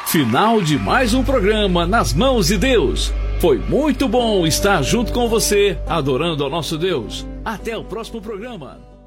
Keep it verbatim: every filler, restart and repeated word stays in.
Final de mais um programa nas mãos de Deus. Foi muito bom estar junto com você, adorando ao nosso Deus. Até o próximo programa.